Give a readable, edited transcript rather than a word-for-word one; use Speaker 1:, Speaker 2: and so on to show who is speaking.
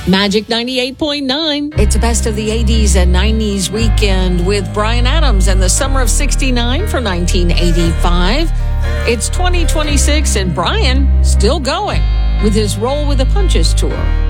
Speaker 1: Magic 98.9.
Speaker 2: It's a best of the 80s and 90s weekend with Bryan Adams and the Summer of 69 for 1985. It's 2026 and Bryan still going with his Roll with the Punches tour.